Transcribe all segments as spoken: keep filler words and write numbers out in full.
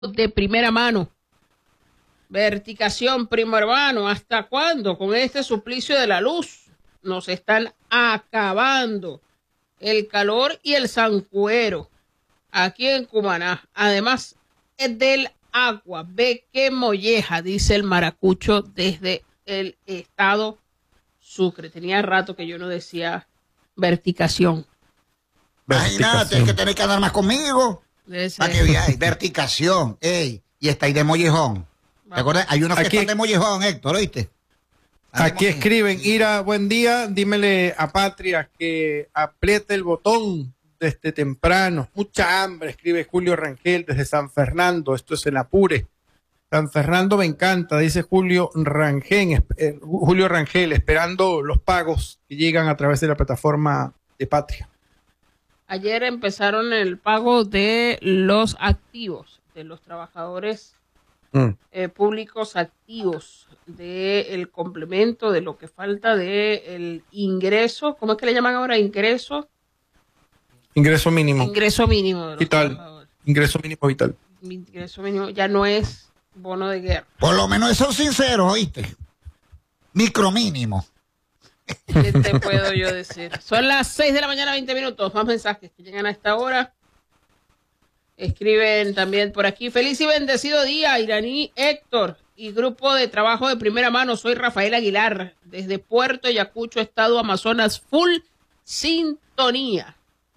de primera mano. Verticación, primo hermano, ¿hasta cuándo? Con este suplicio de la luz nos están acabando el calor y el zancuero aquí en Cumaná. Además del agua, ve qué molleja, dice el maracucho desde el estado Sucre. Tenía rato que yo no decía verticación. Imagínate, es que tenés que andar más conmigo. Para que veáis, verticación, ey, y está ahí de mollejón. ¿Te acuerdas? Hay unos que Aquí, están de mollejón, Héctor, ¿oíste? Aquí escriben, Ira, buen día, dímele a Patria que apriete el botón desde temprano. Mucha hambre, escribe Julio Rangel desde San Fernando, esto es en Apure. San Fernando me encanta, dice Julio Rangel, eh, Julio Rangel, esperando los pagos que llegan a través de la plataforma de Patria. Ayer empezaron el pago de los activos, de los trabajadores mm. eh, públicos activos, del complemento, de lo que falta del ingreso. ¿Cómo es que le llaman ahora? Ingreso. Ingreso mínimo. Ingreso mínimo. De los vital. Ingreso mínimo vital. Ingreso mínimo ya no es bono de guerra. Por lo menos son sinceros, ¿oíste? Micromínimo. ¿Qué te puedo yo decir? Son las seis de la mañana, veinte minutos. Más mensajes que llegan a esta hora. Escriben también por aquí. Feliz y bendecido día, Iraní Héctor y grupo de trabajo de primera mano. Soy Rafael Aguilar, desde Puerto Ayacucho, estado Amazonas, full sintonía.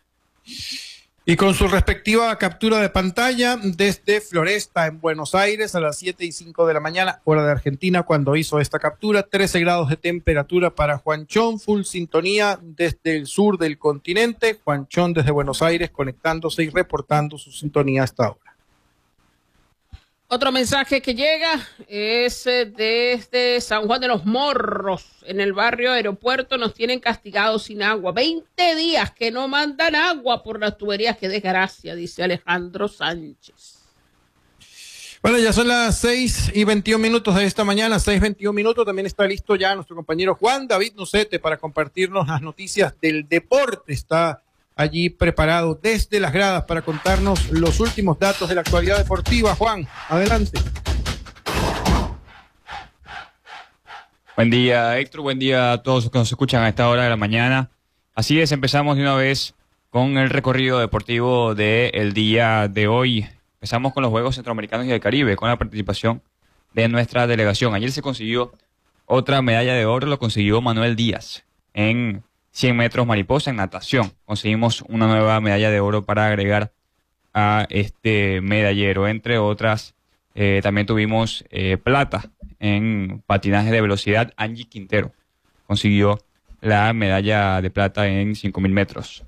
Y con su respectiva captura de pantalla desde Floresta, en Buenos Aires, a las siete y cinco de la mañana, hora de Argentina, cuando hizo esta captura, trece grados de temperatura para Juanchón, full sintonía desde el sur del continente, Juanchón desde Buenos Aires conectándose y reportando su sintonía hasta ahora. Otro mensaje que llega es desde San Juan de los Morros, en el barrio Aeropuerto. Nos tienen castigados sin agua. veinte días que no mandan agua por las tuberías. Qué desgracia, dice Alejandro Sánchez. Bueno, ya son las seis y veintiún minutos de esta mañana, seis veintiún minutos. También está listo ya nuestro compañero Juan David Nucete para compartirnos las noticias del deporte. Está allí preparado desde las gradas para contarnos los últimos datos de la actualidad deportiva. Juan, adelante. Buen día, Héctor. Buen día a todos los que nos escuchan a esta hora de la mañana. Así es, empezamos de una vez con el recorrido deportivo del día de hoy. Empezamos con los Juegos Centroamericanos y del Caribe, con la participación de nuestra delegación. Ayer se consiguió otra medalla de oro, lo consiguió Manuel Díaz en cien metros mariposa en natación. Conseguimos una nueva medalla de oro para agregar a este medallero. Entre otras, eh, también tuvimos eh, plata en patinaje de velocidad. Angie Quintero consiguió la medalla de plata en cinco mil metros.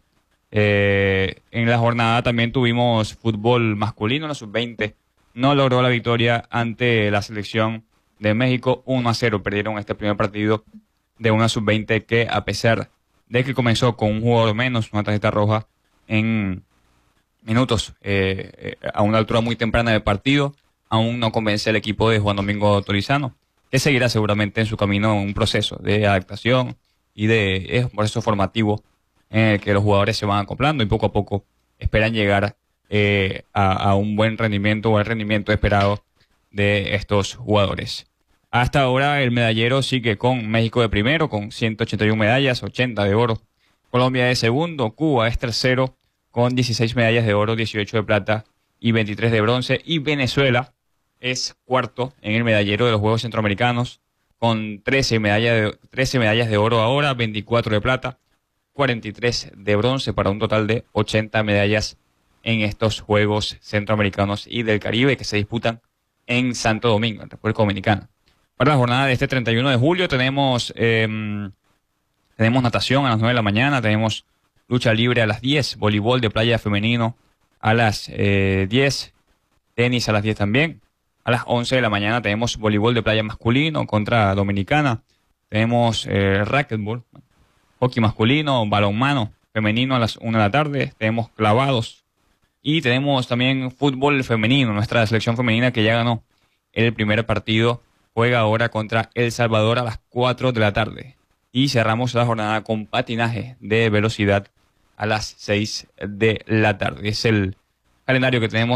Eh, en la jornada también tuvimos fútbol masculino, la sub veinte. No logró la victoria ante la selección de México. uno a cero perdieron este primer partido de una sub veinte que, a pesar de que comenzó con un jugador menos, una tarjeta roja en minutos, eh, eh, a una altura muy temprana del partido, aún no convence el equipo de Juan Domingo Torizano, que seguirá seguramente en su camino un proceso de adaptación y de es un proceso formativo en el que los jugadores se van acoplando y poco a poco esperan llegar eh, a, a un buen rendimiento o al rendimiento esperado de estos jugadores. Hasta ahora el medallero sigue con México de primero, con ciento ochenta y una medallas, ochenta de oro. Colombia de segundo, Cuba es tercero, con dieciséis medallas de oro, dieciocho de plata y veintitrés de bronce. Y Venezuela es cuarto en el medallero de los Juegos Centroamericanos, con trece medallas de, trece medallas de oro ahora, veinticuatro de plata, cuarenta y tres de bronce, para un total de ochenta medallas en estos Juegos Centroamericanos y del Caribe que se disputan en Santo Domingo, en República Dominicana. Para la jornada de este treinta y uno de julio tenemos eh, tenemos natación a las nueve de la mañana, tenemos lucha libre a las diez, voleibol de playa femenino a las eh, diez, tenis a las diez también. A las once de la mañana tenemos voleibol de playa masculino contra Dominicana, tenemos eh, racquetball, hockey masculino, balonmano femenino a las una de la tarde, tenemos clavados y tenemos también fútbol femenino, nuestra selección femenina que ya ganó el primer partido. Juega ahora contra El Salvador a las cuatro de la tarde. Y cerramos la jornada con patinaje de velocidad a las seis de la tarde. Es el calendario que tenemos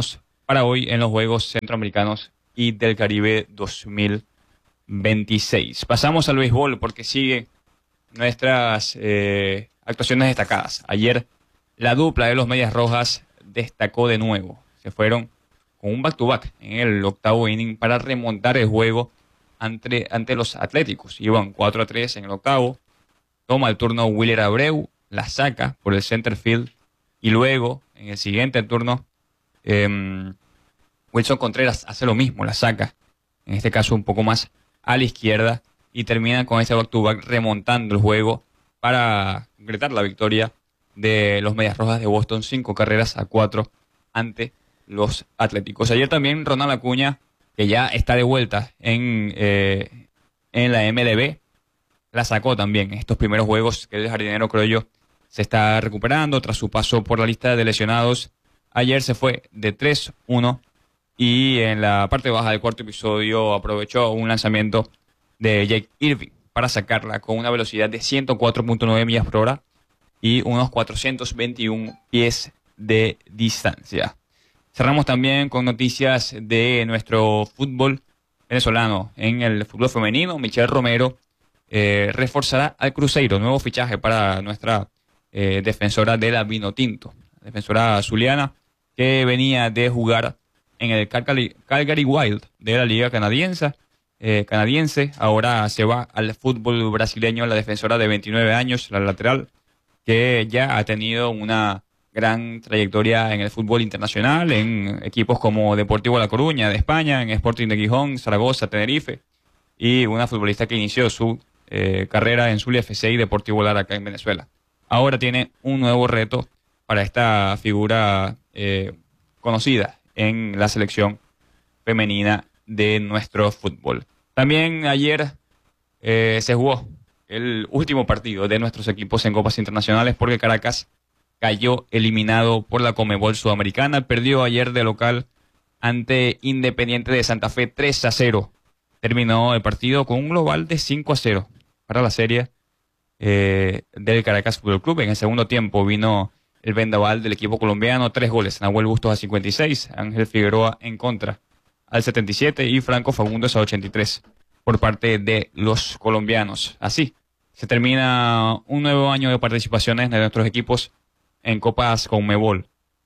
para hoy en los Juegos Centroamericanos y del Caribe dos mil veintiséis. Pasamos al béisbol porque sigue nuestras eh, actuaciones destacadas. Ayer la dupla de los Medias Rojas destacó de nuevo. Se fueron con un back-to-back en el octavo inning para remontar el juego ante, ante los Atléticos. Iban cuatro a tres en el octavo. Toma el turno Willer Abreu, la saca por el center field. Y luego, en el siguiente turno, eh, Wilson Contreras hace lo mismo, la saca. En este caso un poco más a la izquierda. Y termina con ese back-to-back remontando el juego para concretar la victoria de los Medias Rojas de Boston. Cinco carreras a cuatro ante los Atléticos. Ayer también Ronald Acuña, que ya está de vuelta en, eh, en la M L B, la sacó también en estos primeros juegos que el jardinero criollo se está recuperando tras su paso por la lista de lesionados. Ayer se fue de tres uno y en la parte baja del cuarto episodio aprovechó un lanzamiento de Jake Irving para sacarla con una velocidad de ciento cuatro punto nueve millas por hora y unos cuatrocientos veintiún pies de distancia. Cerramos también con noticias de nuestro fútbol venezolano. En el fútbol femenino, Michelle Romero eh, reforzará al Cruzeiro, nuevo fichaje para nuestra eh, defensora de la Vinotinto, defensora zuliana que venía de jugar en el Calgary, Calgary Wild de la Liga Canadiense. Eh, canadiense, ahora se va al fútbol brasileño, la defensora de veintinueve años, la lateral, que ya ha tenido una gran trayectoria en el fútbol internacional, en equipos como Deportivo La Coruña de España, en Sporting de Gijón, Zaragoza, Tenerife, y una futbolista que inició su eh, carrera en Zulia F C y Deportivo Lara acá en Venezuela. Ahora tiene un nuevo reto para esta figura eh, conocida en la selección femenina de nuestro fútbol. También ayer eh, se jugó el último partido de nuestros equipos en copas internacionales porque Caracas cayó eliminado por la Conmebol Sudamericana. Perdió ayer de local ante Independiente de Santa Fe tres a cero. Terminó el partido con un global de cinco a cero para la serie eh, del Caracas Fútbol Club. En el segundo tiempo vino el vendaval del equipo colombiano, tres goles. Nahuel Bustos a cincuenta y seis, Ángel Figueroa en contra al setenta y siete y Franco Fagundes a ochenta y tres por parte de los colombianos. Así se termina un nuevo año de participaciones de nuestros equipos en Copas Conmebol.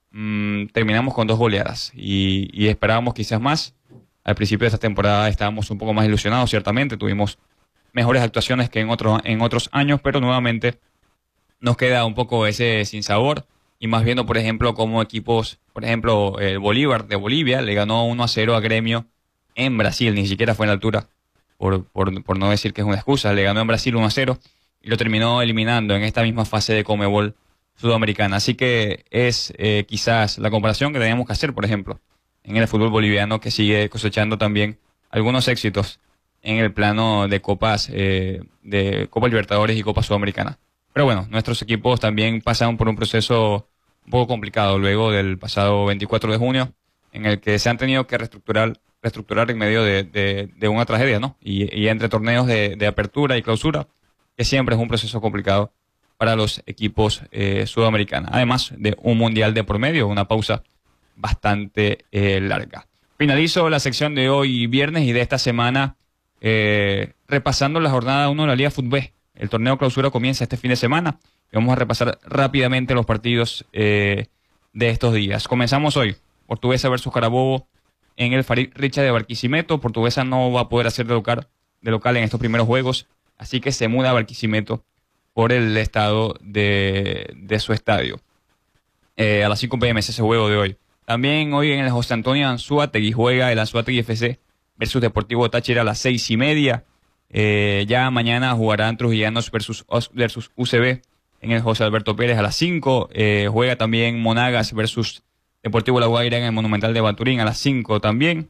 Mm, terminamos con dos goleadas y, y esperábamos quizás más. Al principio de esta temporada estábamos un poco más ilusionados, ciertamente. Tuvimos mejores actuaciones que en, otro, en otros años, pero nuevamente nos queda un poco ese sinsabor. Y más viendo, por ejemplo, como equipos, por ejemplo, el Bolívar de Bolivia le ganó uno a cero a Gremio en Brasil, ni siquiera fue en la altura, por, por, por no decir que es una excusa. Le ganó en Brasil uno a cero y lo terminó eliminando en esta misma fase de Conmebol Sudamericana. Así que es eh, quizás la comparación que teníamos que hacer, por ejemplo, en el fútbol boliviano, que sigue cosechando también algunos éxitos en el plano de copas, eh, de Copa Libertadores y Copa Sudamericana. Pero bueno, nuestros equipos también pasaron por un proceso un poco complicado luego del pasado veinticuatro de junio, en el que se han tenido que reestructurar, reestructurar en medio de, de, de una tragedia, ¿no? Y, y entre torneos de, de apertura y clausura, que siempre es un proceso complicado para los equipos eh, sudamericanos. Además de un mundial de por medio, una pausa bastante eh, larga. Finalizo la sección de hoy viernes y de esta semana eh, repasando la jornada uno de la Liga Fútbol. El torneo clausura comienza este fin de semana y vamos a repasar rápidamente los partidos eh, de estos días. Comenzamos hoy, Portuguesa versus Carabobo en el Farid Richa de Barquisimeto. Portuguesa no va a poder hacer de local, de local en estos primeros juegos, así que se muda a Barquisimeto por el estado de, de su estadio. Eh, a las cinco p m es ese juego de hoy. También hoy en el José Antonio Anzoátegui juega el Anzoátegui F C versus Deportivo Táchira a las seis y media. Eh, ya mañana jugarán Trujillanos versus, versus U C B en el José Alberto Pérez a las cinco. Eh, juega también Monagas versus Deportivo La Guaira en el Monumental de Baturín a las cinco también.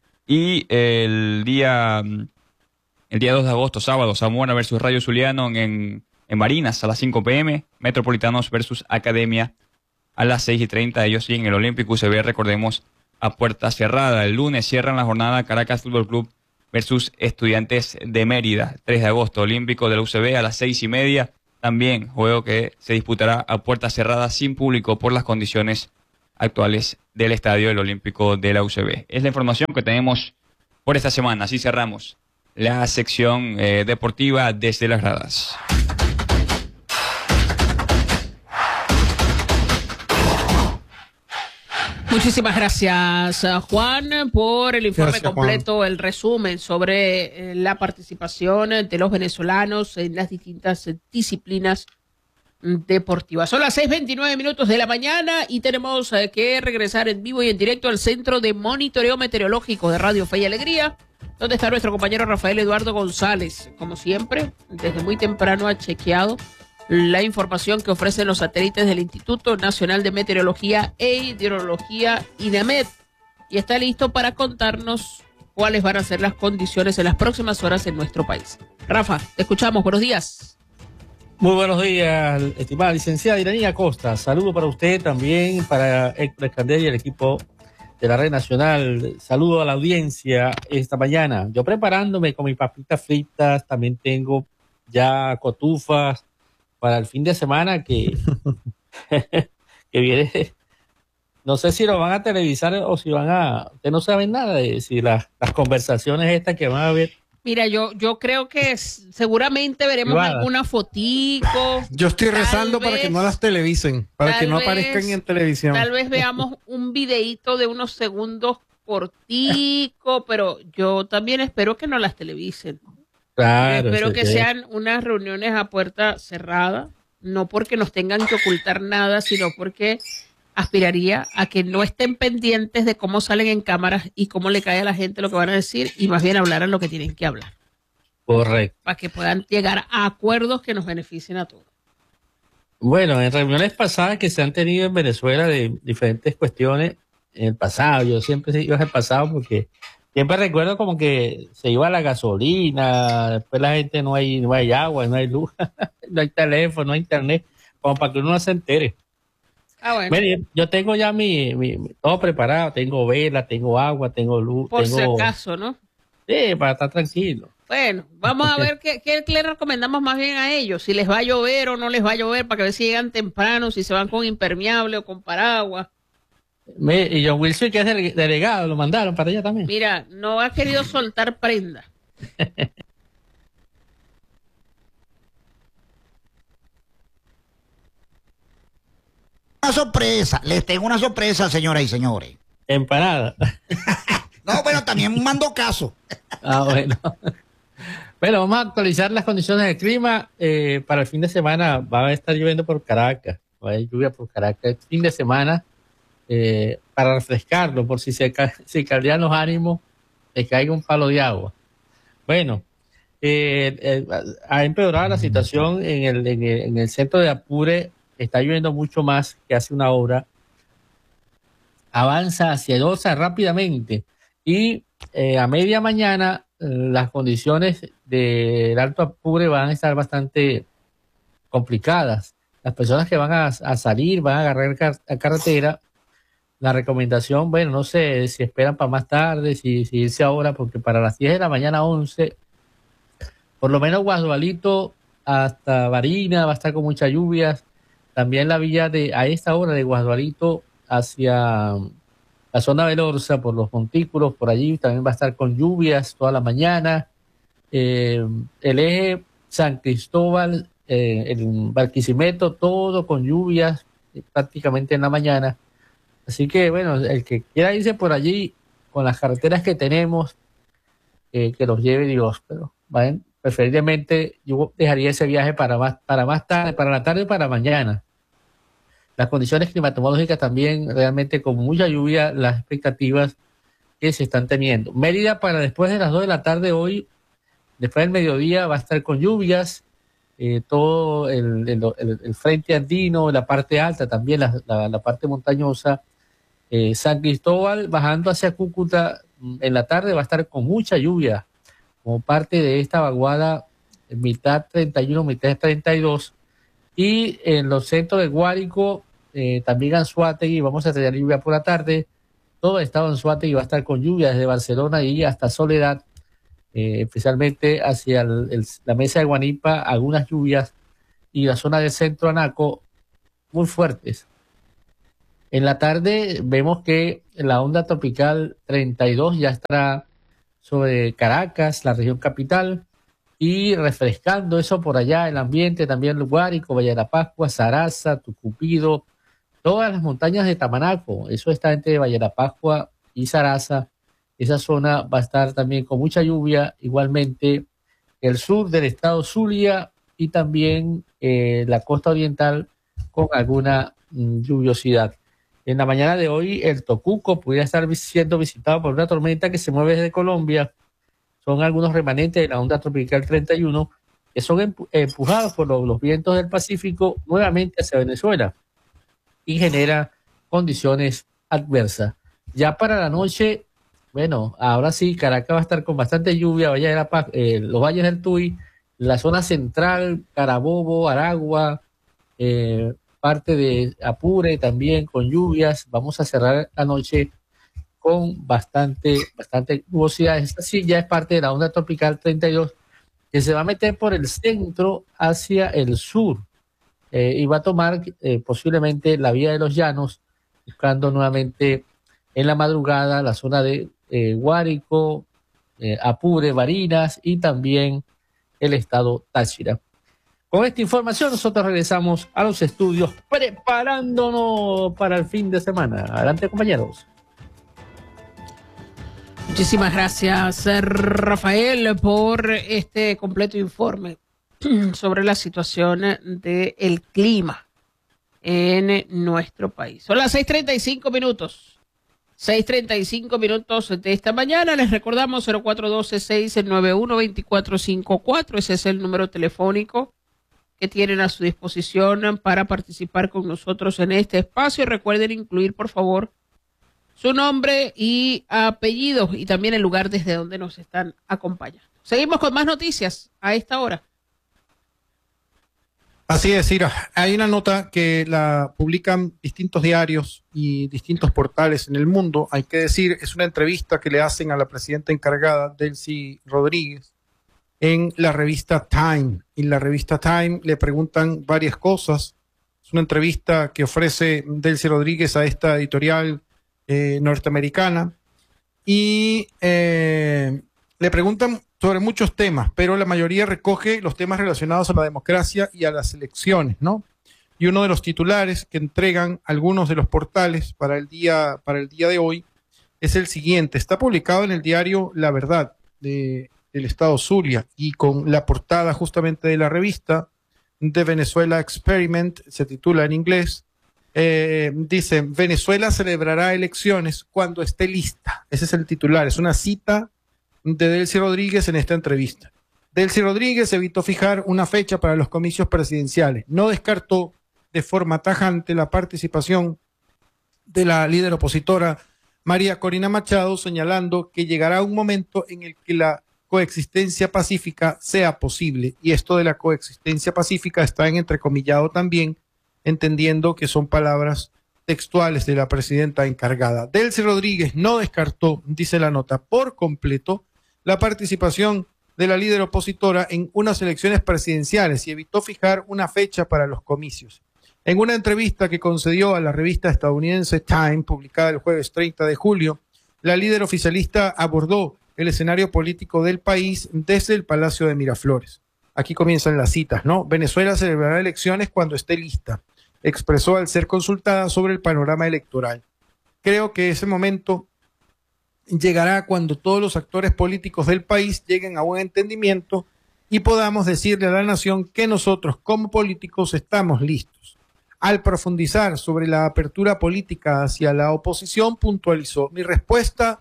Y el día el día dos de agosto, sábado, Zamora versus Rayo Zuliano en, en Barinas a las cinco p m. Metropolitanos versus Academia a las seis y treinta. Ellos sí en el Olímpico U C B, recordemos, a puerta cerrada. El lunes cierran la jornada Caracas Fútbol Club versus Estudiantes de Mérida, tres de agosto, Olímpico de la U C B a las seis y media. También juego que se disputará a puerta cerrada sin público por las condiciones actuales del Estadio del Olímpico de la U C B. Es la información que tenemos por esta semana. Así cerramos la sección eh, deportiva desde las gradas. Muchísimas gracias, Juan, por el informe Gracias, completo, Juan. El resumen sobre eh, la participación de los venezolanos en las distintas eh, disciplinas deportivas. Son las seis veintinueve minutos de la mañana y tenemos eh, que regresar en vivo y en directo al Centro de Monitoreo Meteorológico de Radio Fe y Alegría, donde está nuestro compañero Rafael Eduardo González. Como siempre, desde muy temprano ha chequeado la información que ofrecen los satélites del Instituto Nacional de Meteorología e Hidrología, INAMED, y está listo para contarnos cuáles van a ser las condiciones en las próximas horas en nuestro país. Rafa, te escuchamos. Buenos días. Muy buenos días, estimada licenciada Iranía Costa. Saludo para usted también, para Héctor Escandel y el equipo de la Red Nacional. Saludo a la audiencia esta mañana. Yo preparándome con mis papitas fritas, también tengo ya cotufas para el fin de semana que, que viene. No sé si lo van a televisar o si van a... Ustedes no saben nada de si las, las conversaciones estas que van a ver. Mira, yo yo creo que seguramente veremos privada. Alguna fotico. Yo estoy rezando vez, para que no las televisen, para que no vez, aparezcan en televisión. Tal vez veamos un videíto de unos segundos cortico, pero yo también espero que no las televisen. Claro. Espero que sí. sean unas reuniones a puerta cerrada, no porque nos tengan que ocultar nada, sino porque aspiraría a que no estén pendientes de cómo salen en cámaras y cómo le cae a la gente lo que van a decir y más bien hablaran lo que tienen que hablar. Correcto. Para que puedan llegar a acuerdos que nos beneficien a todos. Bueno, en reuniones pasadas que se han tenido en Venezuela de diferentes cuestiones, en el pasado, yo siempre digo el pasado porque siempre recuerdo como que se iba la gasolina, después la gente no hay, no hay agua, no hay luz, no hay teléfono, no hay internet, como para que uno no se entere. Ah, bueno. Mire, yo tengo ya mi, mi, mi todo preparado, tengo vela, tengo agua, tengo luz. Por tengo... si acaso, ¿no? Sí, para estar tranquilo. Bueno, vamos a ver qué, qué le recomendamos más bien a ellos, si les va a llover o no les va a llover, para que ver si llegan temprano, si se van con impermeable o con paraguas. Me, y John Wilson, que es delegado, lo mandaron para allá también. Mira, no ha querido soltar prenda. Una sorpresa, les tengo una sorpresa, señoras y señores. Empanada. No, bueno, también mando caso. Ah, bueno. Bueno, vamos a actualizar las condiciones del clima. Eh, para el fin de semana va a estar lloviendo por Caracas. Va a haber lluvia por Caracas. El fin de semana, eh, para refrescarlo, por si se si caldean los ánimos, le caiga un palo de agua. Bueno, eh, eh, ha empeorado la situación en el, en el, en el centro de Apure. Está lloviendo mucho más que hace una hora. Avanza hacia Dosa rápidamente. Y eh, a media mañana eh, las condiciones del Alto Apure van a estar bastante complicadas. Las personas que van a, a salir, van a agarrar car a carretera, la recomendación, bueno, no sé si esperan para más tarde, si, si irse ahora, porque para las diez de la mañana, once, por lo menos Guadualito hasta Barina va a estar con muchas lluvias. También la vía de a esta hora de Guadualito hacia la zona de Lorza, por los montículos, por allí también va a estar con lluvias toda la mañana. Eh, el eje San Cristóbal, eh, el Barquisimeto, todo con lluvias eh, prácticamente en la mañana. Así que, bueno, el que quiera irse por allí con las carreteras que tenemos, eh, que los lleve Dios, pero ¿vale? Preferiblemente yo dejaría ese viaje para más, para más tarde, para la tarde o para mañana. Las condiciones climatológicas también realmente con mucha lluvia, las expectativas que se están teniendo. Mérida para después de las dos de la tarde hoy, después del mediodía va a estar con lluvias, eh, todo el, el, el, el frente andino, la parte alta también, la, la, la parte montañosa. Eh, San Cristóbal bajando hacia Cúcuta en la tarde va a estar con mucha lluvia como parte de esta vaguada mitad treinta y uno, mitad treinta y dos. Y en los centros de Guárico, eh, también Anzoátegui, vamos a tener lluvia por la tarde. Todo el estado de Anzoátegui va a estar con lluvia desde Barcelona y hasta Soledad, eh, especialmente hacia el, el, la mesa de Guanipa, algunas lluvias, y la zona del centro Anaco muy fuertes. En la tarde vemos que la onda tropical treinta y dos ya estará sobre Caracas, la región capital, y refrescando eso por allá, el ambiente también Guárico, Valle de la Pascua, Saraza, Tucupido, todas las montañas de Tamanaco, eso está entre Valle de la Pascua y Saraza. Esa zona va a estar también con mucha lluvia, igualmente el sur del estado Zulia y también eh, la costa oriental con alguna mm, lluviosidad. En la mañana de hoy, el Tocuco pudiera estar siendo visitado por una tormenta que se mueve desde Colombia. Son algunos remanentes de la onda tropical treinta y uno que son empu empujados por los, los vientos del Pacífico nuevamente hacia Venezuela y genera condiciones adversas. Ya para la noche, bueno, ahora sí, Caracas va a estar con bastante lluvia, Valle de la Paz, eh, los valles del Tuy, la zona central, Carabobo, Aragua, eh, parte de Apure también con lluvias. Vamos a cerrar la noche con bastante, bastante nubosidad. Esta sí ya es parte de la onda tropical treinta y dos que se va a meter por el centro hacia el sur eh, y va a tomar eh, posiblemente la vía de los llanos, buscando nuevamente en la madrugada la zona de eh, Guárico, eh, Apure, Barinas y también el estado Táchira. Con esta información nosotros regresamos a los estudios preparándonos para el fin de semana. Adelante, compañeros. Muchísimas gracias, Rafael, por este completo informe sobre la situación del clima en nuestro país. Son las seis treinta y cinco minutos. seis treinta y cinco minutos de esta mañana. Les recordamos cero cuatro uno dos, seis nueve uno, dos cuatro cinco cuatro. Ese es el número telefónico que tienen a su disposición para participar con nosotros en este espacio. Recuerden incluir, por favor, su nombre y apellido y también el lugar desde donde nos están acompañando. Seguimos con más noticias a esta hora. Así es, Ira. Hay una nota que la publican distintos diarios y distintos portales en el mundo. Hay que decir, es una entrevista que le hacen a la presidenta encargada, Delcy Rodríguez, en la revista Time. En la revista Time le preguntan varias cosas. Es una entrevista que ofrece Delcy Rodríguez a esta editorial eh, norteamericana y eh, le preguntan sobre muchos temas, pero la mayoría recoge los temas relacionados a la democracia y a las elecciones, ¿no? Y uno de los titulares que entregan algunos de los portales para el día, para el día de hoy es el siguiente. Está publicado en el diario La Verdad de del estado Zulia y con la portada justamente de la revista de Venezuela Experiment, se titula en inglés, eh, dice, Venezuela celebrará elecciones cuando esté lista. Ese es el titular, es una cita de Delcy Rodríguez en esta entrevista. Delcy Rodríguez evitó fijar una fecha para los comicios presidenciales. No descartó de forma tajante la participación de la líder opositora María Corina Machado, señalando que llegará un momento en el que la coexistencia pacífica sea posible, y esto de la coexistencia pacífica está en entrecomillado también, entendiendo que son palabras textuales de la presidenta encargada. Delcy Rodríguez no descartó, dice la nota, por completo la participación de la líder opositora en unas elecciones presidenciales y evitó fijar una fecha para los comicios. En una entrevista que concedió a la revista estadounidense Time, publicada el jueves treinta de julio, la líder oficialista abordó el escenario político del país desde el Palacio de Miraflores. Aquí comienzan las citas, ¿no? Venezuela celebrará elecciones cuando esté lista, expresó al ser consultada sobre el panorama electoral. Creo que ese momento llegará cuando todos los actores políticos del país lleguen a un entendimiento y podamos decirle a la nación que nosotros como políticos estamos listos. Al profundizar sobre la apertura política hacia la oposición, puntualizó, mi respuesta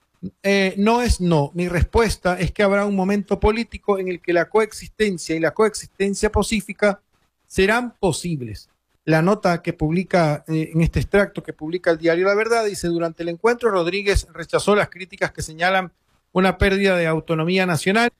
Eh, no es no, mi respuesta es que habrá un momento político en el que la coexistencia y la coexistencia pacífica serán posibles. La nota que publica eh, en este extracto que publica el diario La Verdad dice, durante el encuentro Rodríguez rechazó las críticas que señalan una pérdida de autonomía nacional.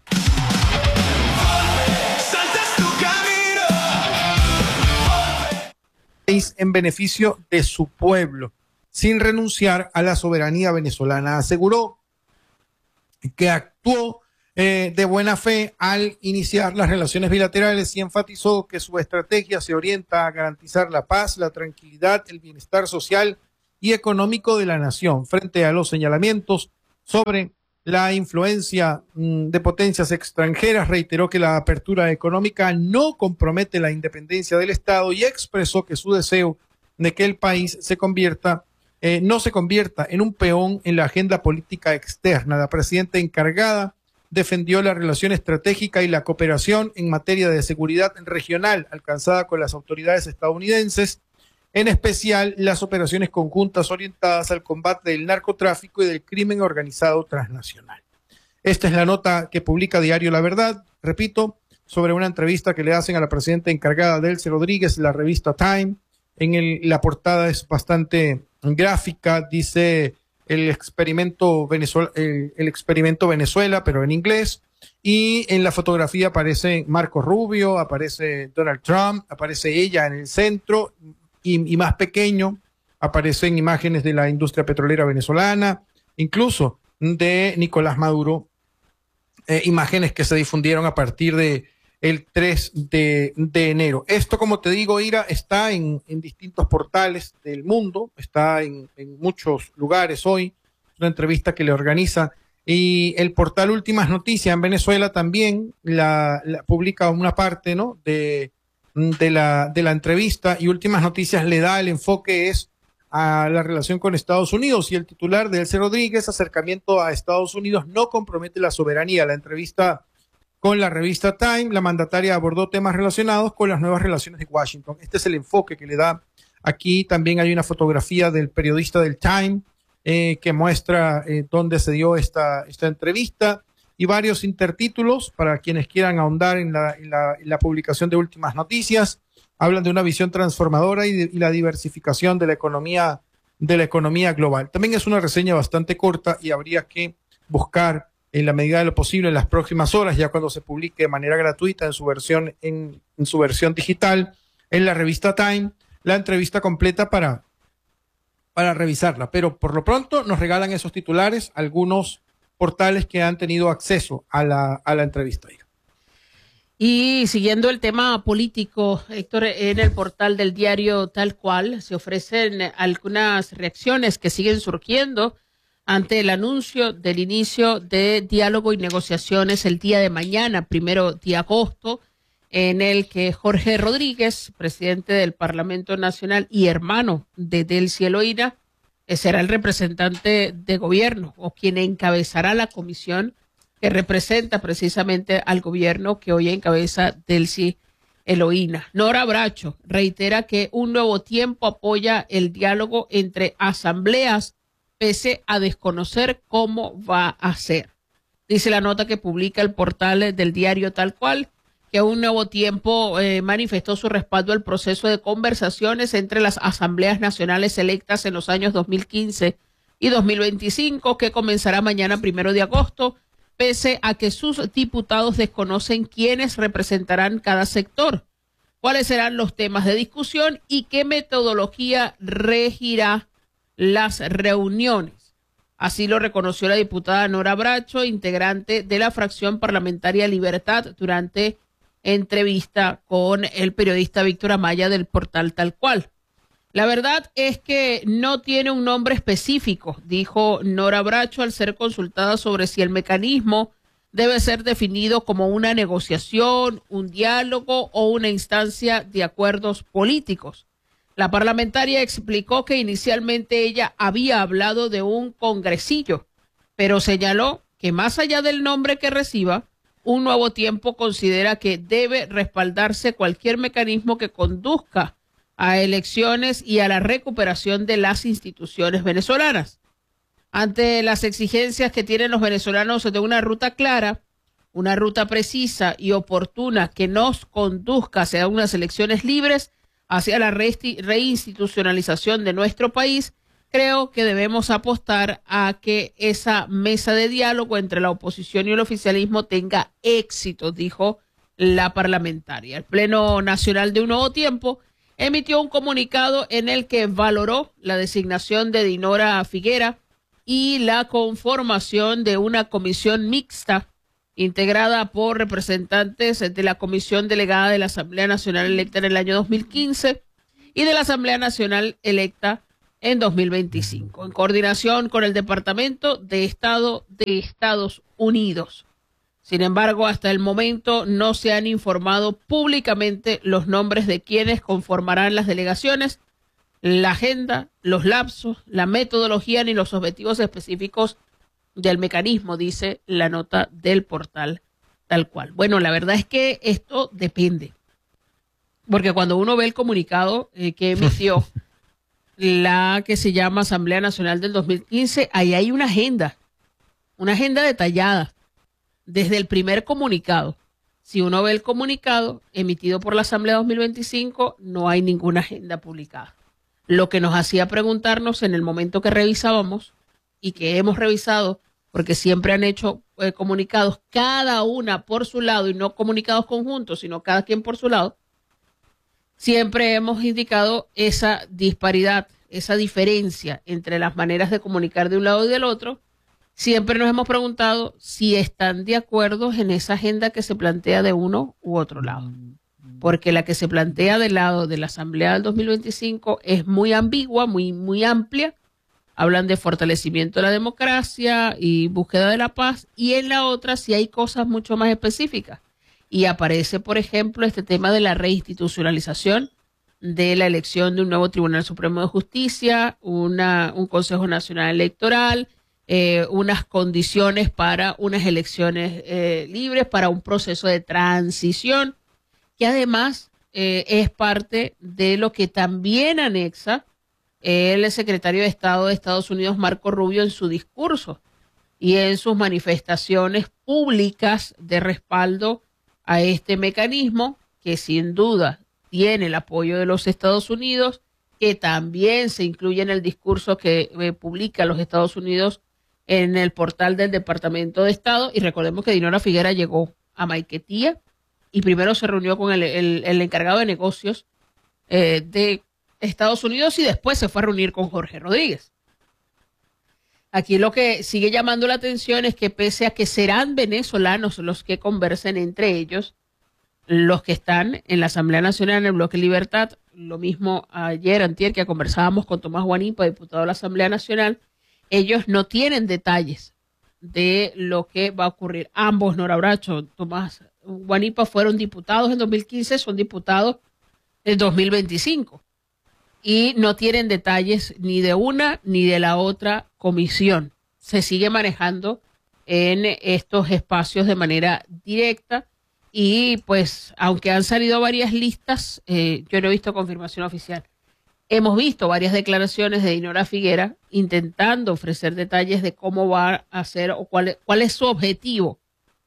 En beneficio de su pueblo, sin renunciar a la soberanía venezolana. Aseguró que actuó eh, de buena fe al iniciar las relaciones bilaterales y enfatizó que su estrategia se orienta a garantizar la paz, la tranquilidad, el bienestar social y económico de la nación frente a los señalamientos sobre la influencia mmm, de potencias extranjeras. Reiteró que la apertura económica no compromete la independencia del Estado y expresó que su deseo de que el país se convierta Eh, no se convierta en un peón en la agenda política externa. La presidenta encargada defendió la relación estratégica y la cooperación en materia de seguridad regional alcanzada con las autoridades estadounidenses, en especial las operaciones conjuntas orientadas al combate del narcotráfico y del crimen organizado transnacional. Esta es la nota que publica Diario La Verdad, repito, sobre una entrevista que le hacen a la presidenta encargada, Delcy Rodríguez, la revista Time. En el, la portada es bastante gráfica, dice el experimento Venezuela, el, el experimento Venezuela, pero en inglés, y en la fotografía aparece Marco Rubio, aparece Donald Trump, aparece ella en el centro, y, y más pequeño aparecen imágenes de la industria petrolera venezolana, incluso de Nicolás Maduro, eh, imágenes que se difundieron a partir de el tres de enero. Esto, como te digo, Ira, está en, en distintos portales del mundo, está en, en muchos lugares hoy, una entrevista que le organiza, y el portal Últimas Noticias en Venezuela también la, la publica una parte, ¿no?, de, de, la, de la entrevista, y Últimas Noticias le da el enfoque es a la relación con Estados Unidos, y el titular de Delcy Rodríguez, acercamiento a Estados Unidos no compromete la soberanía. La entrevista con la revista Time, la mandataria abordó temas relacionados con las nuevas relaciones de Washington. Este es el enfoque que le da. Aquí también hay una fotografía del periodista del Time eh, que muestra eh, dónde se dio esta, esta entrevista, y varios intertítulos para quienes quieran ahondar en la, en la, en la publicación de Últimas Noticias. Hablan de una visión transformadora y, de, y la diversificación de la economía, de la economía global. También es una reseña bastante corta y habría que buscar en la medida de lo posible en las próximas horas, ya cuando se publique de manera gratuita en su versión, en, en su versión digital, en la revista Time, la entrevista completa para, para revisarla. Pero por lo pronto nos regalan esos titulares algunos portales que han tenido acceso a la, a la entrevista. Y siguiendo el tema político, Héctor, en el portal del diario Tal Cual se ofrecen algunas reacciones que siguen surgiendo ante el anuncio del inicio de diálogo y negociaciones el día de mañana, primero de agosto, en el que Jorge Rodríguez, presidente del Parlamento Nacional y hermano de Delcy Eloína, será el representante de gobierno o quien encabezará la comisión que representa precisamente al gobierno que hoy encabeza Delcy Eloína. Nora Bracho reitera que Un Nuevo Tiempo apoya el diálogo entre asambleas pese a desconocer cómo va a ser. Dice la nota que publica el portal del diario Tal Cual, que Un Nuevo Tiempo eh, manifestó su respaldo al proceso de conversaciones entre las asambleas nacionales electas en los años dos mil quince y dos mil veinticinco, que comenzará mañana primero de agosto, pese a que sus diputados desconocen quiénes representarán cada sector, cuáles serán los temas de discusión y qué metodología regirá las reuniones. Así lo reconoció la diputada Nora Bracho, integrante de la fracción parlamentaria Libertad, durante entrevista con el periodista Víctor Amaya del portal Tal Cual. La verdad es que no tiene un nombre específico, dijo Nora Bracho al ser consultada sobre si el mecanismo debe ser definido como una negociación, un diálogo o una instancia de acuerdos políticos. La parlamentaria explicó que inicialmente ella había hablado de un congresillo, pero señaló que más allá del nombre que reciba, Un Nuevo Tiempo considera que debe respaldarse cualquier mecanismo que conduzca a elecciones y a la recuperación de las instituciones venezolanas. Ante las exigencias que tienen los venezolanos de una ruta clara, una ruta precisa y oportuna que nos conduzca hacia unas elecciones libres, hacia la reinstitucionalización de nuestro país, creo que debemos apostar a que esa mesa de diálogo entre la oposición y el oficialismo tenga éxito, dijo la parlamentaria. El Pleno Nacional de Un Nuevo Tiempo emitió un comunicado en el que valoró la designación de Dinora Figuera y la conformación de una comisión mixta integrada por representantes de la Comisión Delegada de la Asamblea Nacional electa en el año dos mil quince y de la Asamblea Nacional electa en dos mil veinticinco, en coordinación con el Departamento de Estado de Estados Unidos. Sin embargo, hasta el momento no se han informado públicamente los nombres de quienes conformarán las delegaciones, la agenda, los lapsos, la metodología ni los objetivos específicos del mecanismo, dice la nota del portal tal cual. Bueno, la verdad es que esto depende, porque cuando uno ve el comunicado eh, que emitió la que se llama Asamblea Nacional del dos mil quince, ahí hay una agenda, una agenda detallada desde el primer comunicado. Si uno ve el comunicado emitido por la Asamblea dos mil veinticinco, no hay ninguna agenda publicada. Lo que nos hacía preguntarnos en el momento que revisábamos y que hemos revisado, porque siempre han hecho eh, comunicados cada una por su lado y no comunicados conjuntos, sino cada quien por su lado, siempre hemos indicado esa disparidad, esa diferencia entre las maneras de comunicar de un lado y del otro. Siempre nos hemos preguntado si están de acuerdo en esa agenda que se plantea de uno u otro lado. Porque la que se plantea del lado de la Asamblea del dos mil veinticinco es muy ambigua, muy, muy amplia. Hablan de fortalecimiento de la democracia y búsqueda de la paz. Y en la otra sí hay cosas mucho más específicas. Y aparece, por ejemplo, este tema de la reinstitucionalización de la elección de un nuevo Tribunal Supremo de Justicia, una, un Consejo Nacional Electoral, eh, unas condiciones para unas elecciones eh, libres, para un proceso de transición, que además eh, es parte de lo que también anexa el secretario de Estado de Estados Unidos, Marco Rubio, en su discurso y en sus manifestaciones públicas de respaldo a este mecanismo, que sin duda tiene el apoyo de los Estados Unidos, que también se incluye en el discurso que eh, publica los Estados Unidos en el portal del Departamento de Estado. Y recordemos que Dinora Figuera llegó a Maiquetía y primero se reunió con el, el, el encargado de negocios eh, de Estados Unidos y después se fue a reunir con Jorge Rodríguez. Aquí lo que sigue llamando la atención es que pese a que serán venezolanos los que conversen entre ellos, los que están en la Asamblea Nacional en el Bloque Libertad, lo mismo ayer, antier, que conversábamos con Tomás Guanipa, diputado de la Asamblea Nacional, ellos no tienen detalles de lo que va a ocurrir. Ambos, Nora Bracho, Tomás Guanipa, fueron diputados en dos mil quince, son diputados en dos mil veinticinco. Y no tienen detalles ni de una ni de la otra comisión. Se sigue manejando en estos espacios de manera directa y pues aunque han salido varias listas, eh, yo no he visto confirmación oficial. Hemos visto varias declaraciones de Dinora Figuera intentando ofrecer detalles de cómo va a ser o cuál es, cuál es su objetivo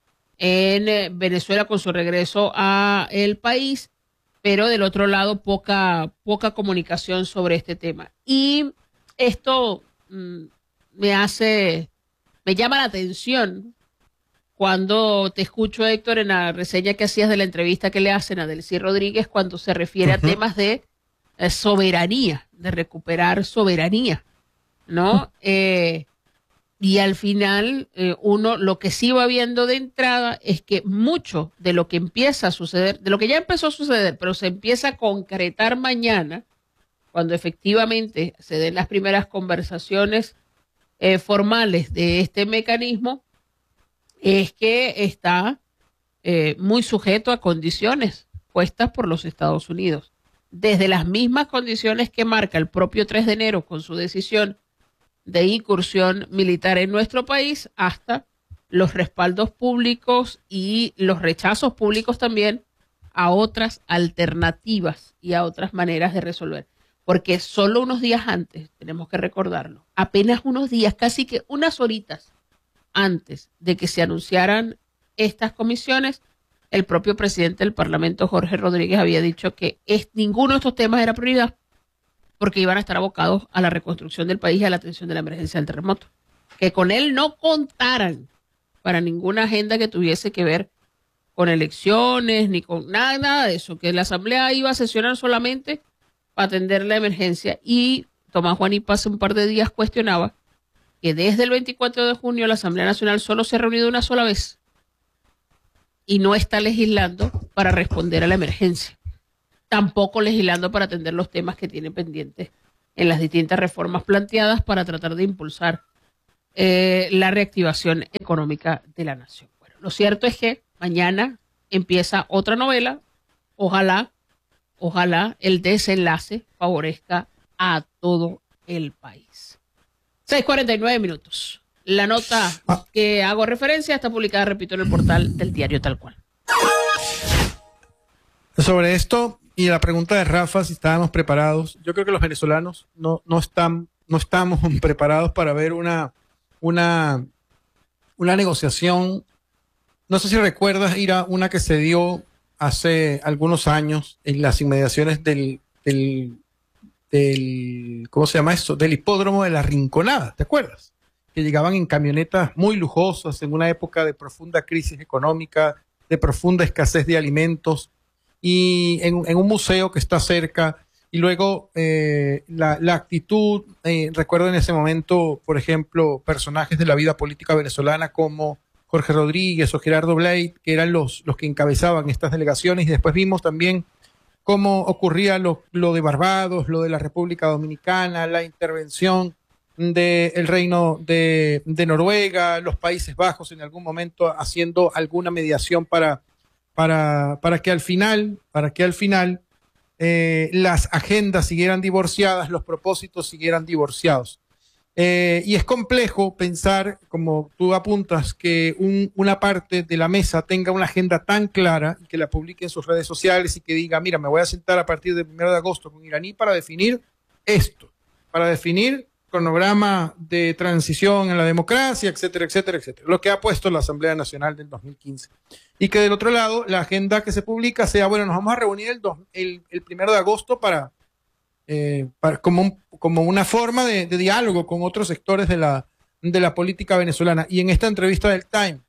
en Venezuela con su regreso a el país, pero del otro lado poca, poca comunicación sobre este tema. Y esto mm, me hace, me llama la atención cuando te escucho, Héctor, en la reseña que hacías de la entrevista que le hacen a Delcy Rodríguez, cuando se refiere uh-huh. a temas de eh, soberanía, de recuperar soberanía, ¿no? Uh-huh. Eh, y al final, eh, uno lo que sí va viendo de entrada es que mucho de lo que empieza a suceder, de lo que ya empezó a suceder, pero se empieza a concretar mañana, cuando efectivamente se den las primeras conversaciones eh, formales de este mecanismo, es que está eh, muy sujeto a condiciones puestas por los Estados Unidos. Desde las mismas condiciones que marca el propio tres de enero con su decisión de incursión militar en nuestro país, hasta los respaldos públicos y los rechazos públicos también a otras alternativas y a otras maneras de resolver. Porque solo unos días antes, tenemos que recordarlo, apenas unos días, casi que unas horitas antes de que se anunciaran estas comisiones, el propio presidente del Parlamento, Jorge Rodríguez, había dicho que es, ninguno de estos temas era prioridad, porque iban a estar abocados a la reconstrucción del país y a la atención de la emergencia del terremoto. Que con él no contaran para ninguna agenda que tuviese que ver con elecciones, ni con nada, nada de eso. Que la Asamblea iba a sesionar solamente para atender la emergencia. Y Tomás Guanipa hace un par de días cuestionaba que desde el veinticuatro de junio la Asamblea Nacional solo se ha reunido una sola vez y no está legislando para responder a la emergencia, tampoco legislando para atender los temas que tiene pendientes en las distintas reformas planteadas para tratar de impulsar eh, la reactivación económica de la nación. Bueno, lo cierto es que mañana empieza otra novela, ojalá, ojalá el desenlace favorezca a todo el país. seis cuarenta y nueve minutos. La nota que hago referencia está publicada, repito, en el portal del diario Tal Cual. Sobre esto y la pregunta de Rafa, si estábamos preparados, yo creo que los venezolanos no, no, están, no estamos preparados para ver una, una, una negociación. No sé si recuerdas, Ira, una que se dio hace algunos años en las inmediaciones del, del, del ¿cómo se llama eso? Del hipódromo de la Rinconada, ¿te acuerdas? Que llegaban en camionetas muy lujosas en una época de profunda crisis económica, de profunda escasez de alimentos, y en, en un museo que está cerca, y luego eh, la, la actitud, eh, recuerdo en ese momento, por ejemplo, personajes de la vida política venezolana como Jorge Rodríguez o Gerardo Blade, que eran los, los que encabezaban estas delegaciones, y después vimos también cómo ocurría lo, lo de Barbados, lo de la República Dominicana, la intervención del Reino de, de Noruega, los Países Bajos en algún momento haciendo alguna mediación para, para, para que al final, para que al final eh, las agendas siguieran divorciadas, los propósitos siguieran divorciados. Eh, y es complejo pensar, como tú apuntas, que un, una parte de la mesa tenga una agenda tan clara y que la publique en sus redes sociales y que diga, mira, me voy a sentar a partir del primero de agosto con Iraní para definir esto, para definir cronograma de transición en la democracia, etcétera, etcétera, etcétera. Lo que ha puesto la Asamblea Nacional del dos mil quince. Y que del otro lado, la agenda que se publica sea, bueno, nos vamos a reunir el, dos, el, el primero de agosto para, eh, para como, un, como una forma de, de diálogo con otros sectores de la, de la política venezolana. Y en esta entrevista del Time,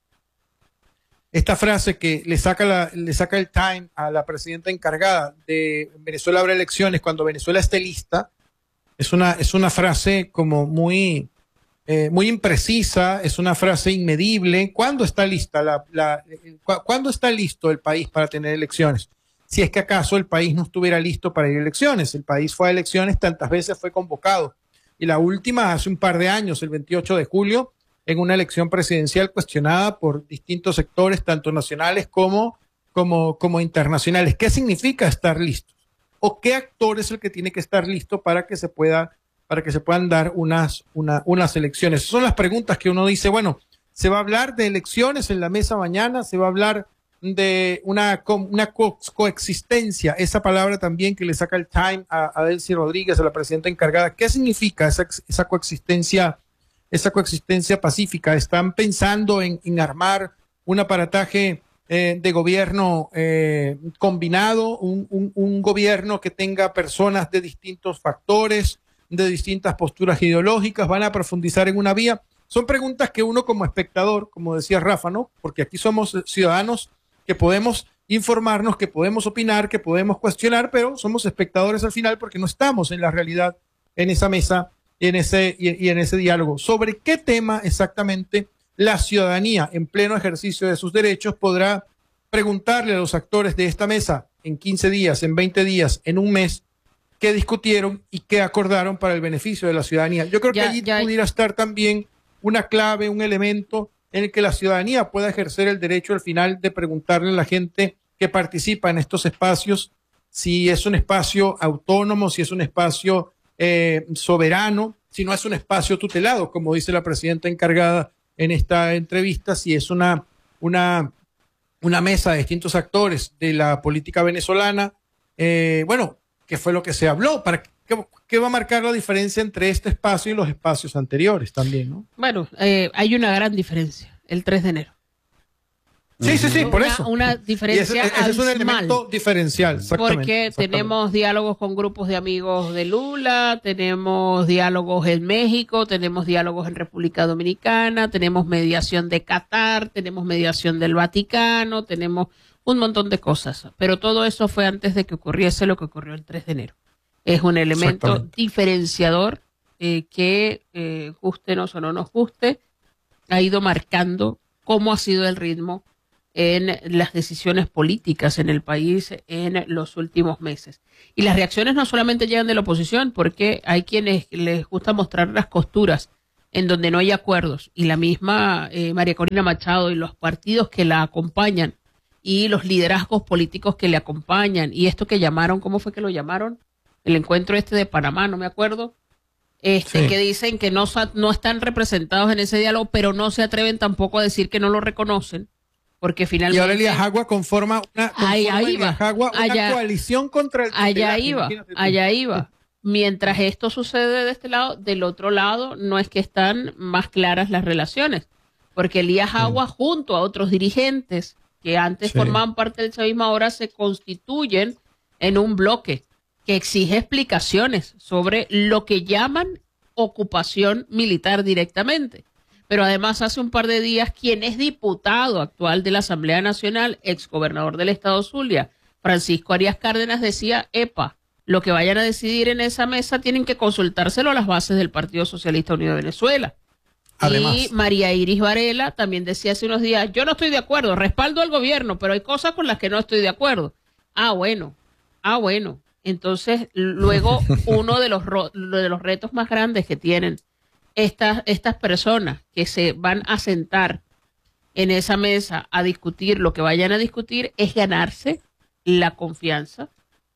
esta frase que le saca, la, le saca el Time a la presidenta encargada de Venezuela habrá elecciones cuando Venezuela esté lista, Es una, es una frase como muy, eh, muy imprecisa, es una frase inmedible. ¿Cuándo está lista la, la, cu ¿cuándo está listo el país para tener elecciones? Si es que acaso el país no estuviera listo para ir a elecciones. El país fue a elecciones, tantas veces fue convocado. Y la última hace un par de años, el veintiocho de julio, en una elección presidencial cuestionada por distintos sectores, tanto nacionales como, como, como internacionales. ¿Qué significa estar listo? ¿O qué actor es el que tiene que estar listo para que se pueda, para que se puedan dar unas, una, unas elecciones? Esas son las preguntas que uno dice, bueno, ¿se va a hablar de elecciones en la mesa mañana? ¿Se va a hablar de una, una co coexistencia? Esa palabra también que le saca el Time a, a Delcy Rodríguez, a la presidenta encargada. ¿Qué significa esa, esa coexistencia, esa coexistencia pacífica? ¿Están pensando en, en armar un aparataje Eh, de gobierno eh, combinado, un, un, un gobierno que tenga personas de distintos factores, de distintas posturas ideológicas? ¿Van a profundizar en una vía? Son preguntas que uno como espectador, como decía Rafa, ¿no? Porque aquí somos ciudadanos que podemos informarnos, que podemos opinar, que podemos cuestionar, pero somos espectadores al final porque no estamos en la realidad, en esa mesa y en ese, y, y en ese diálogo. ¿Sobre qué tema exactamente la ciudadanía, en pleno ejercicio de sus derechos, podrá preguntarle a los actores de esta mesa en quince días, en veinte días, en un mes, qué discutieron y qué acordaron para el beneficio de la ciudadanía? Yo creo ya, que allí ya, pudiera estar también una clave, un elemento en el que la ciudadanía pueda ejercer el derecho al final de preguntarle a la gente que participa en estos espacios si es un espacio autónomo, si es un espacio eh, soberano, si no es un espacio tutelado, como dice la presidenta encargada en esta entrevista, si es una, una, una mesa de distintos actores de la política venezolana. Eh, bueno, ¿qué fue lo que se habló? ¿Para qué, qué va a marcar la diferencia entre este espacio y los espacios anteriores también, ¿no? Bueno, eh, hay una gran diferencia, el tres de enero. Sí, sí, sí, por una, eso. Una diferencia ese, ese es un elemento diferencial, exactamente. Porque exactamente. tenemos diálogos con grupos de amigos de Lula, tenemos diálogos en México, tenemos diálogos en República Dominicana, tenemos mediación de Qatar, tenemos mediación del Vaticano, tenemos un montón de cosas. Pero todo eso fue antes de que ocurriese lo que ocurrió el tres de enero. Es un elemento diferenciador eh, que, eh, gustenos o no nos guste, ha ido marcando cómo ha sido el ritmo en las decisiones políticas en el país en los últimos meses. Y las reacciones no solamente llegan de la oposición, porque hay quienes les gusta mostrar las costuras en donde no hay acuerdos. Y la misma eh, María Corina Machado y los partidos que la acompañan y los liderazgos políticos que le acompañan y esto que llamaron, ¿cómo fue que lo llamaron? El encuentro este de Panamá, no me acuerdo. Este, sí. Que dicen que no, no están representados en ese diálogo, pero no se atreven tampoco a decir que no lo reconocen. Porque finalmente... Y ahora el Iajagua conforma una, conforma allá iba, Iajagua una allá, coalición contra el... Allá iba, allá iba. Mientras esto sucede de este lado, del otro lado no es que están más claras las relaciones. Porque el Iajagua sí. junto a otros dirigentes que antes sí. formaban parte del chavismo ahora se constituyen en un bloque que exige explicaciones sobre lo que llaman ocupación militar directamente. Pero además hace un par de días, quien es diputado actual de la Asamblea Nacional, exgobernador del estado Zulia, Francisco Arias Cárdenas, decía, epa, lo que vayan a decidir en esa mesa tienen que consultárselo a las bases del Partido Socialista Unido de Venezuela. Además. Y María Iris Varela también decía hace unos días, yo no estoy de acuerdo, respaldo al gobierno, pero hay cosas con las que no estoy de acuerdo. Ah, bueno, ah, bueno. Entonces, luego, uno de los, de los retos más grandes que tienen Estas, estas personas que se van a sentar en esa mesa a discutir lo que vayan a discutir es ganarse la confianza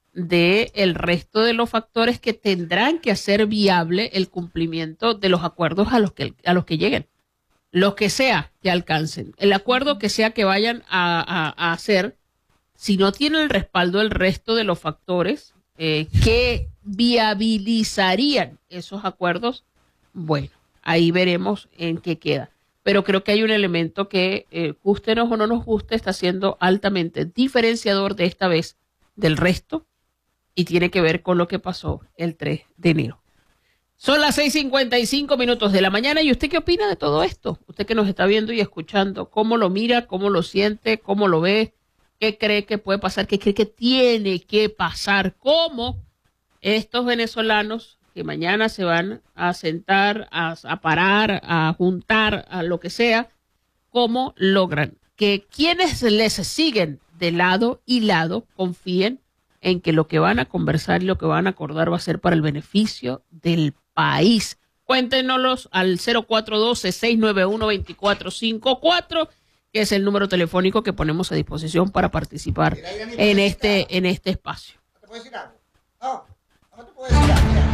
del resto de los factores que tendrán que hacer viable el cumplimiento de los acuerdos a los que, a los que lleguen. Lo que sea que alcancen. El acuerdo que sea que vayan a, a, a hacer, si no tienen el respaldo del resto de los factores eh, que viabilizarían esos acuerdos, bueno, ahí veremos en qué queda. Pero creo que hay un elemento que, eh, gústenos o no nos guste, está siendo altamente diferenciador de esta vez del resto y tiene que ver con lo que pasó el tres de enero. Son las seis cincuenta y cinco minutos de la mañana. ¿Y usted qué opina de todo esto? Usted que nos está viendo y escuchando, ¿cómo lo mira? ¿Cómo lo siente? ¿Cómo lo ve? ¿Qué cree que puede pasar? ¿Qué cree que tiene que pasar? ¿Cómo estos venezolanos que mañana se van a sentar, a, a parar, a juntar, a lo que sea, cómo logran que quienes les siguen de lado y lado confíen en que lo que van a conversar y lo que van a acordar va a ser para el beneficio del país? Cuéntenoslos al cero cuatro uno dos, seis nueve uno, dos cuatro cinco cuatro, que es el número telefónico que ponemos a disposición para participar en este, en este espacio. ¿Te puedo decir algo? No, no te puedo decir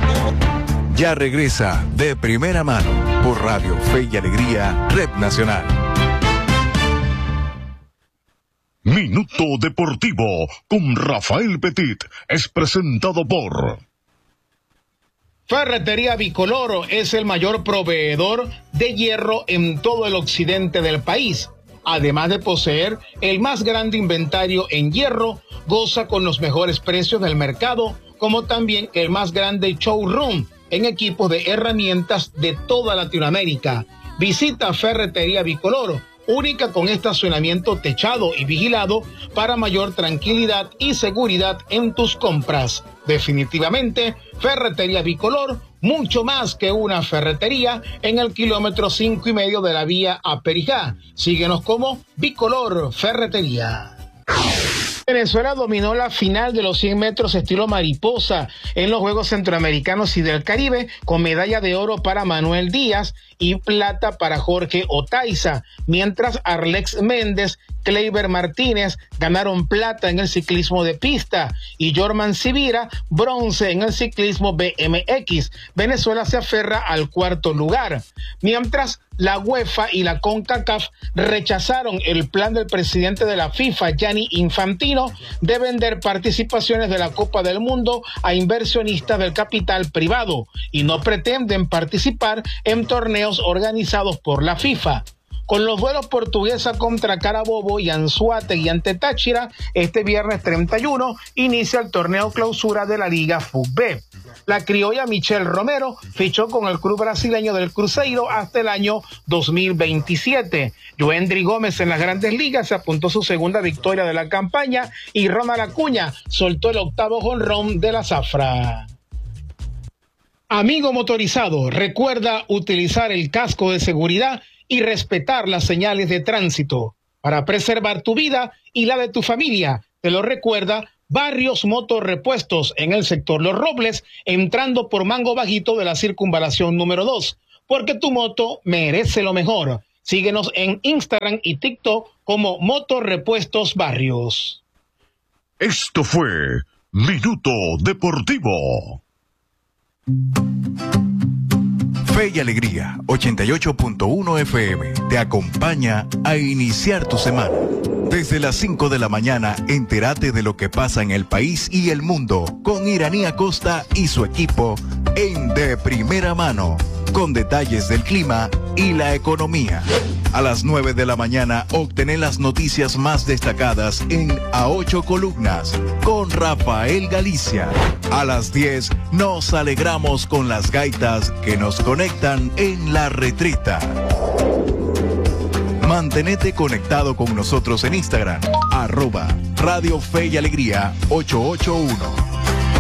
algo. Ya regresa De Primera Mano por Radio Fe y Alegría, Red Nacional. Minuto Deportivo con Rafael Petit es presentado por Ferretería Bicoloro. Es el mayor proveedor de hierro en todo el occidente del país. Además de poseer el más grande inventario en hierro, goza con los mejores precios del mercado, como también el más grande showroom en equipos de herramientas de toda Latinoamérica. Visita Ferretería Bicoloro, única con estacionamiento techado y vigilado para mayor tranquilidad y seguridad en tus compras. Definitivamente, Ferretería Bicolor, mucho más que una ferretería, en el kilómetro cinco y medio de la vía a Perijá. Síguenos como Bicolor Ferretería. Venezuela dominó la final de los cien metros estilo mariposa en los Juegos Centroamericanos y del Caribe, con medalla de oro para Manuel Díaz y plata para Jorge Otaiza, mientras Arlex Méndez, Kleiber Martínez ganaron plata en el ciclismo de pista y Jorman Sibira bronce en el ciclismo B M X. Venezuela se aferra al cuarto lugar, mientras la UEFA y la CONCACAF rechazaron el plan del presidente de la FIFA, Gianni Infantino, de vender participaciones de la Copa del Mundo a inversionistas del capital privado y no pretenden participar en torneos organizados por la FIFA. Con los duelos Portuguesa contra Carabobo y Anzoátegui ante Táchira, este viernes treinta y uno inicia el torneo clausura de la Liga FUTB. La criolla Michelle Romero fichó con el club brasileño del Cruzeiro hasta el año dos mil veintisiete. Joendry Gómez en las Grandes Ligas se apuntó su segunda victoria de la campaña y Ronald Acuña soltó el octavo jonrón de la Zafra. Amigo motorizado, recuerda utilizar el casco de seguridad y respetar las señales de tránsito. para preservar tu vida y la de tu familia. Te lo recuerda Barrios Motorrepuestos en el sector Los Robles, entrando por Mango Bajito de la circunvalación número dos, porque tu moto merece lo mejor. Síguenos en Instagram y TikTok como Motorrepuestos Barrios. Esto fue Minuto Deportivo. Fe y Alegría, ochenta y ocho punto uno F M, te acompaña a iniciar tu semana. Desde las cinco de la mañana, entérate de lo que pasa en el país y el mundo con Iraní Acosta y su equipo en De Primera Mano, con detalles del clima y la economía. A las nueve de la mañana, obtener las noticias más destacadas en A Ocho Columnas con Rafael Galicia. A las diez, nos alegramos con las gaitas que nos conectan en La Retreta. Mantenete conectado con nosotros en Instagram, arroba Radio Fe y Alegría ochocientos ochenta y uno.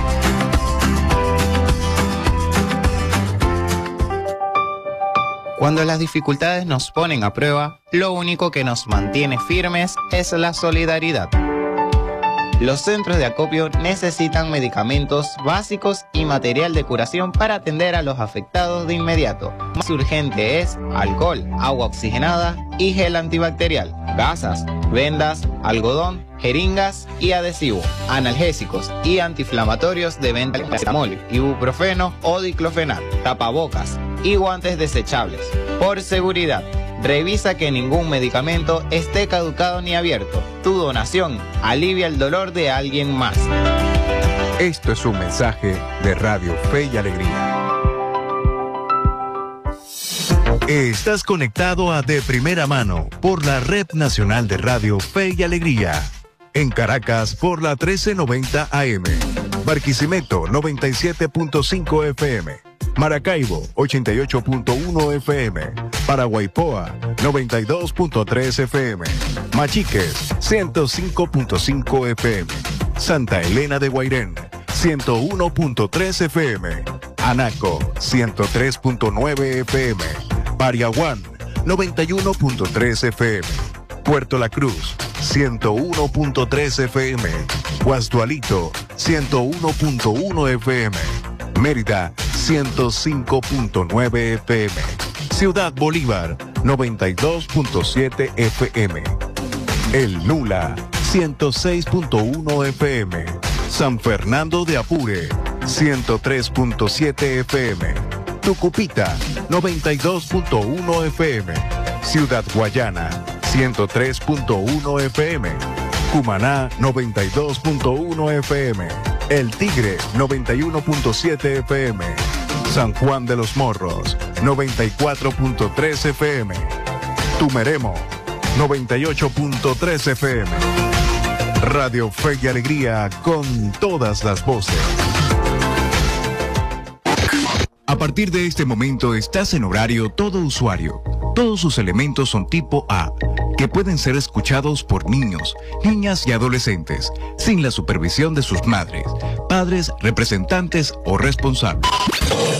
Cuando las dificultades nos ponen a prueba, lo único que nos mantiene firmes es la solidaridad. Los centros de acopio necesitan medicamentos básicos y material de curación para atender a los afectados de inmediato. Más urgente es alcohol, agua oxigenada y gel antibacterial, gasas, vendas, algodón, jeringas y adhesivo, analgésicos y antiinflamatorios de venta, paracetamol, ibuprofeno o diclofenac, tapabocas y guantes desechables. Por seguridad, revisa que ningún medicamento esté caducado ni abierto. Tu donación alivia el dolor de alguien más. Esto es un mensaje de Radio Fe y Alegría. Estás conectado a De Primera Mano por la Red Nacional de Radio Fe y Alegría. En Caracas por la trece noventa A M. Barquisimeto noventa y siete punto cinco F M. Maracaibo ochenta y ocho punto uno F M. Paraguaypoa noventa y dos punto tres F M. Machiques ciento cinco punto cinco F M. Santa Elena de Guairén ciento uno punto tres F M. Anaco ciento tres punto nueve F M. Pariaguán noventa y uno punto tres F M. Puerto La Cruz ciento uno punto tres F M. Guasdualito ciento uno punto uno F M. Mérida ciento cinco punto nueve F M. Ciudad Bolívar noventa y dos punto siete F M. El Nula ciento seis punto uno F M. San Fernando de Apure ciento tres punto siete F M. Tucupita noventa y dos punto uno F M. Ciudad Guayana ciento tres punto uno F M. Cumaná noventa y dos punto uno F M. El Tigre noventa y uno punto siete F M. San Juan de los Morros noventa y cuatro punto tres F M. Tumeremo noventa y ocho punto tres F M. Radio Fe y Alegría con todas las voces. A partir de este momento estás en horario todo usuario. Todos sus elementos son tipo A, que pueden ser escuchados por niños, niñas y adolescentes, sin la supervisión de sus madres, padres, representantes o responsables.